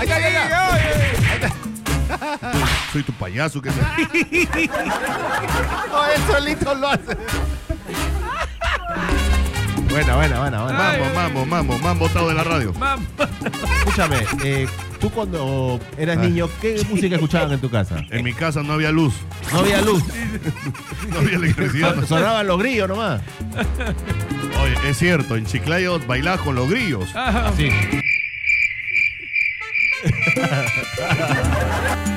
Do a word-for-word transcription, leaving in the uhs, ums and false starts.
Ahí está, ahí está. Ahí está. Soy tu payaso que se... No, él solito lo hace. Buena, buena, buena, buena. Mambo, mambo, mambo, mambo botado de la radio. Mambo. Escúchame, eh, tú cuando eras niño, ¿qué música escuchaban en tu casa? En mi casa no había luz, No había luz. no había electricidad. Son- Sonaban los grillos nomás. Oye, es cierto, en Chiclayo bailás con los grillos. Ajá. Sí.